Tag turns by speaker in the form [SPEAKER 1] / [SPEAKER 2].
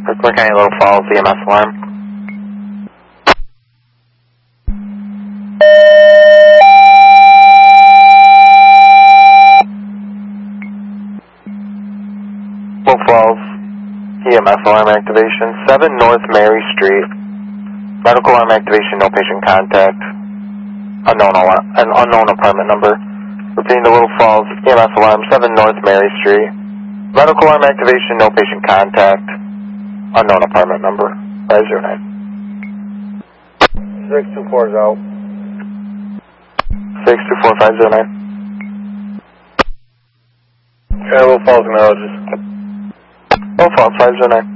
[SPEAKER 1] Brooklyn County, Little Falls, EMS alarm. Little Falls, EMS alarm activation. 7 North Mary Street. Medical alarm activation, no patient contact. Unknown apartment number. Repeating to Little Falls, EMS alarm, 7 North Mary Street. Medical alarm activation, no patient contact. Unknown apartment number. 509.
[SPEAKER 2] 624 is out.
[SPEAKER 1] 624509.
[SPEAKER 2] Yeah, Little Falls acknowledges.
[SPEAKER 1] Little Falls, 509.